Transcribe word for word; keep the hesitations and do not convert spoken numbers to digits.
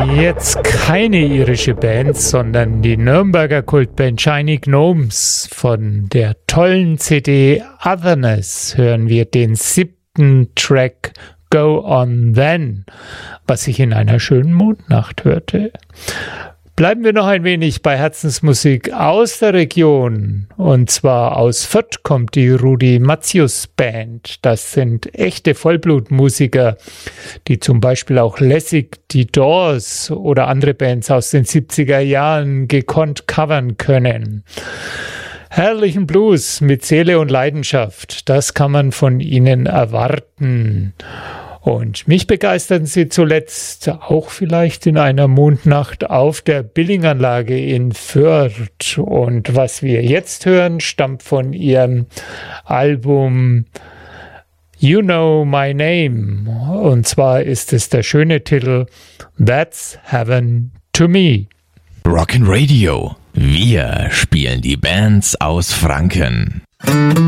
Jetzt keine irische Band, sondern die Nürnberger Kultband Shiny Gnomes. Von der tollen C D Otherness hören wir den siebten Track Go On Then, was ich in einer schönen Mondnacht hörte. Bleiben wir noch ein wenig bei Herzensmusik aus der Region. Und zwar aus Fürth kommt die Rudi Matzius Band. Das sind echte Vollblutmusiker, die zum Beispiel auch lässig die Doors oder andere Bands aus den siebziger Jahren gekonnt covern können. Herrlichen Blues mit Seele und Leidenschaft, das kann man von ihnen erwarten. Und mich begeisterten sie zuletzt auch vielleicht in einer Mondnacht auf der Billinganlage in Fürth. Und was wir jetzt hören, stammt von ihrem Album You Know My Name. Und zwar ist es der schöne Titel That's Heaven to Me. Rockin' Radio. Wir spielen die Bands aus Franken.